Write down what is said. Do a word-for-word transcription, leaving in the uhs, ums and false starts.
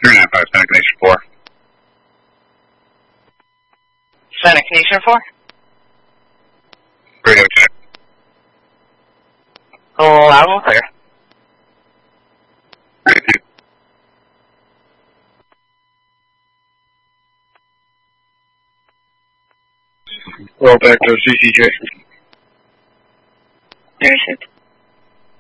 three nine five, Seneca Nation four. Seneca Nation four? Radio check. Loud and clear. Thank you. Roll back to C C J. There's it.